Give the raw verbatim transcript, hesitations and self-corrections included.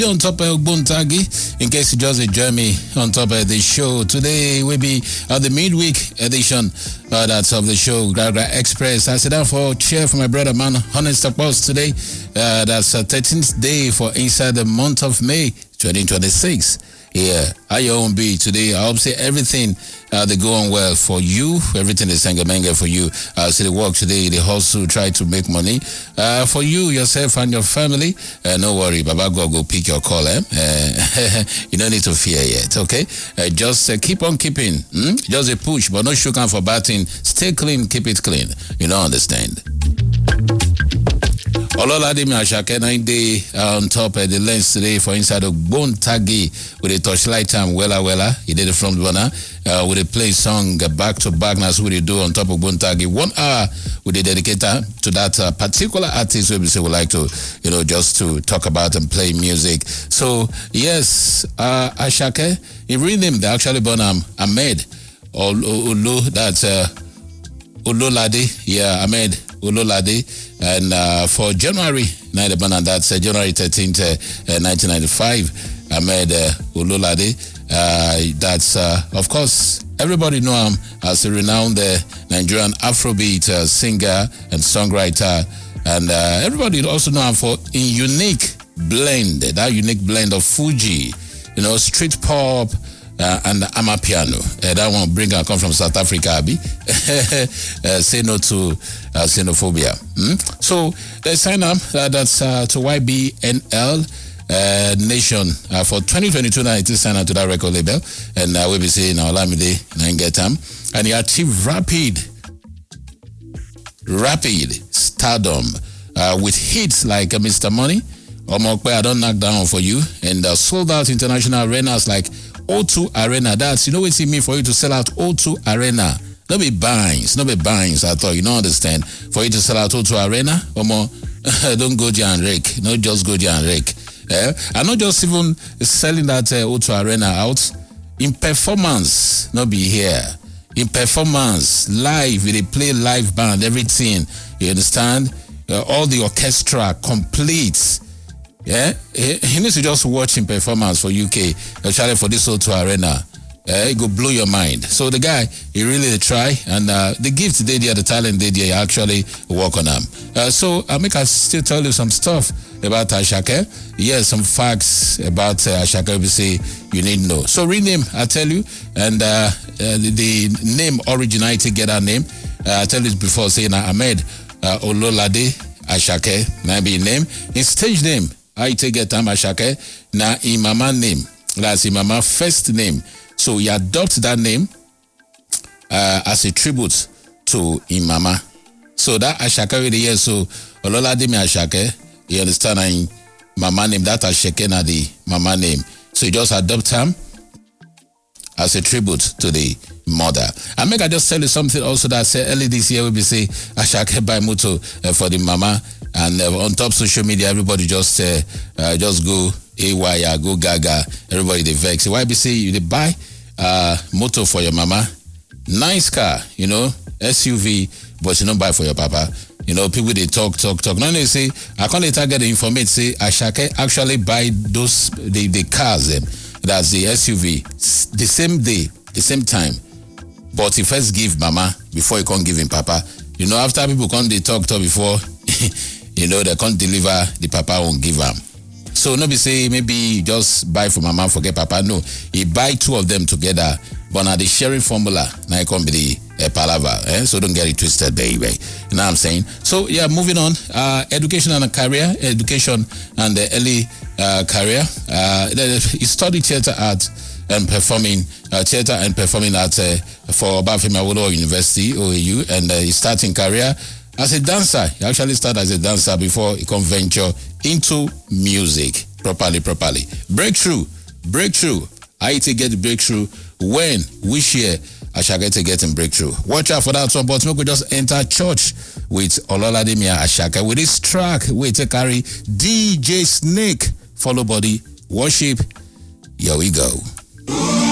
On top of Buntagi, in case you just join me on top of the show today, will be uh, the midweek edition uh, that's of the show Gragra Express. I sit down for chair for my brother man, Honest Boss today. Uh, that's a thirteenth day for inside the month of May twenty twenty-six. Yeah, how your own be today? I hope say everything uh, they go on well for you. Everything is sangamanga for you. Uh, so the work today, the hustle, try to make money uh, for you, yourself, and your family. Uh, no worry, Baba God go pick your call. Eh? Uh, you don't need to fear yet. Okay, uh, just uh, keep on keeping. Hmm? Just a push, but no sugar for batting. Stay clean, keep it clean. You don't understand. Ololadimi Ashake nine day on top of the lens today for inside of Buntagi with a torchlight time wella wella. He did it from the banner uh, with a play song uh, back to back. That's what they do on top of Buntagi. One hour with a dedicator to that uh, particular artist we say would like to, you know, just to talk about and play music. So yes, uh, Ashake, in real name they actually born um, Ahmed Olu. That's uh, Ololade. Yeah, Ahmed Ololade. And uh, for January ninth, that's uh, January thirteenth, uh, nineteen ninety-five, Ahmed uh, Ololade. Uh, that's, uh, of course, everybody know him as a renowned uh, Nigerian Afrobeat uh, singer and songwriter. And uh, everybody also know him for a unique blend, that unique blend of Fuji, you know, street pop, Uh, and Amapiano. Uh, that one bring and come from South Africa, Abi. uh, say no to uh, xenophobia. Hmm? So they sign up. Uh, that's uh, to Y B N L uh, Nation uh, for twenty twenty-two. Now it is signed up to that record label, and uh, we'll be saying Olamide nine get him, and he achieved rapid, rapid stardom uh, with hits like uh, Mister Money, Omokwe, I Don't Knock Down for You, and uh, sold out international arenas like O two Arena. That's, you know what it mean for you to sell out O two Arena. No be binds, no be binds at all. You don't understand. For you to sell out O two Arena, or more, don't go there and rake. Not just go there and rake. Eh? I'm not just even selling that uh, O two Arena out. In performance, not be here. In performance, live, they play live band, everything. You understand? Uh, all the orchestra complete. Yeah, he, he needs to just watch him performance for U K, especially for this O two Arena. Uh, it go blow your mind. So the guy, he really try, and uh, the gift they there, the talent they there, actually work on them. Uh, so I make I still tell you some stuff about Ashake. Yes, some facts about uh, Ashake. We say you need to know. So rename, I tell you, and uh, uh, the, the name originated get our name. Uh, I tell you before saying uh, Ahmed uh, Ololade Ashake, maybe name. His stage name. I take a time Ashake, na in mama name. That's in mama first name. So he adopt that name uh, as a tribute to in mama. So that Ashake with the year, so Ololadimi Ashake, you understand, in mama name, that Ashake na the mama name. So you just adopt him as a tribute to the mother. I make I just tell you something also that say early this year we be say Ashake buy moto uh, for the mama. And uh, on top social media, everybody just uh, uh, just go A Y, go gaga. Everybody they vex. Why be say you they buy uh, motor for your mama? Nice car, you know, S U V, but you don't buy for your papa. You know, people they talk, talk, talk. Now they say, I can't let get the information. Say Ashake actually buy those the, the cars. Um, that's the S U V the same day, the same time. But he first give mama before he can't give him papa. You know, after people come they talk, talk before. You know, they can't deliver, the papa won't give them. So nobody say maybe just buy for mama, forget papa. No, he buy two of them together. But now the sharing formula, now it can't be the uh, palaver. Eh? So don't get it twisted, baby. You know what I'm saying? So yeah, moving on. Uh, education and a career, education and the early uh, career. Uh, he studied theater art and performing, uh, theater and performing art uh, for Obafemi Awolowo University, O A U, and uh, he starting career as a dancer. He actually started as a dancer before he can venture into music properly, properly. Breakthrough, breakthrough. I to get the breakthrough when, which year I shall get to get in breakthrough. Watch out for that one, but we could just enter church with Ololadimi Ashake with this track. Wait to carry D J Snake, follow body, worship. Here we go.